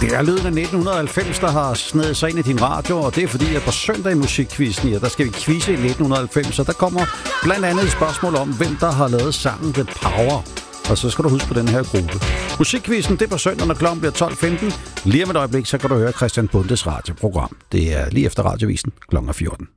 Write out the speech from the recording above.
Det er lyden af 1990, der har snedet sig ind i din radio, og det er fordi, at på søndag i Musikquizzen, ja, der skal vi quizze i 1990, og der kommer blandt andet et spørgsmål om, hvem der har lavet sangen The Power. Og så skal du huske på den her gruppe. Musikquizzen, det er på søndag, når klokken bliver 12.15. Lige om et øjeblik, så kan du høre Christian Bundes radioprogram. Det er lige efter radiovisen klokken 14.